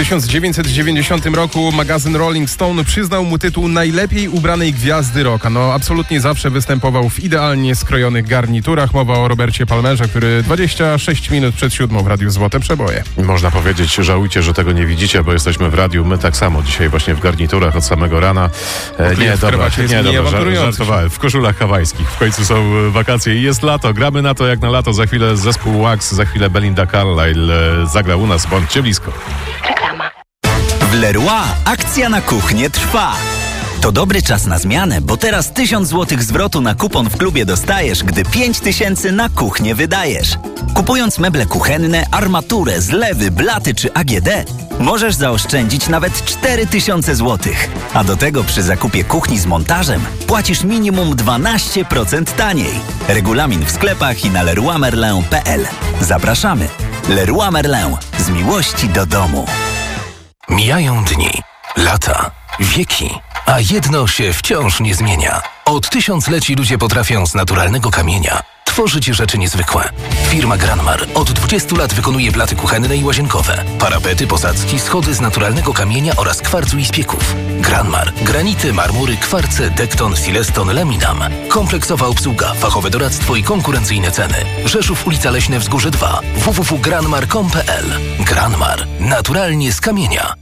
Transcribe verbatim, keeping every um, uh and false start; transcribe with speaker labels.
Speaker 1: tysiąc dziewięćset dziewięćdziesiątym roku magazyn Rolling Stone przyznał mu tytuł najlepiej ubranej gwiazdy rocka. No, absolutnie zawsze występował w idealnie skrojonych garniturach. Mowa o Robercie Palmerze, który dwadzieścia sześć minut przed siódmą w Radiu Złote Przeboje.
Speaker 2: Można powiedzieć, żałujcie, że tego nie widzicie, bo jesteśmy w radiu. My tak samo dzisiaj właśnie w garniturach od samego rana. E, nie,
Speaker 1: w
Speaker 2: dobra,
Speaker 1: nie,
Speaker 2: nie, dobra, żar- żartowałem. W koszulach hawajskich. W końcu są wakacje i jest lato. Gramy na to jak na lato. Za chwilę zespół Wax, za chwilę Belinda Carlisle e, zagra u nas. Bądźcie blisko.
Speaker 3: Reklama. W Leroy akcja na kuchnię trwa. To dobry czas na zmianę, bo teraz tysiąc złotych zwrotu na kupon w klubie dostajesz, gdy pięć tysięcy na kuchnię wydajesz. Kupując meble kuchenne, armaturę, zlewy, blaty czy A G D, możesz zaoszczędzić nawet cztery tysiące złotych. A do tego przy zakupie kuchni z montażem płacisz minimum dwanaście procent taniej. Regulamin w sklepach i na leroy merlin kropka p l. Zapraszamy. Leroy Merlin. Z miłości do domu.
Speaker 4: Mijają dni, lata, wieki, a jedno się wciąż nie zmienia. Od tysiącleci ludzie potrafią z naturalnego kamienia tworzyć rzeczy niezwykłe. Firma Granmar od dwudziestu lat wykonuje blaty kuchenne i łazienkowe, parapety, posadzki, schody z naturalnego kamienia oraz kwarcu i szpieków. Granmar. Granity, marmury, kwarce, dekton, sileston, laminam. Kompleksowa obsługa, fachowe doradztwo i konkurencyjne ceny. Rzeszów, ulica Leśne Wzgórze dwa. w w w kropka granmar kropka p l. Granmar. Naturalnie z kamienia.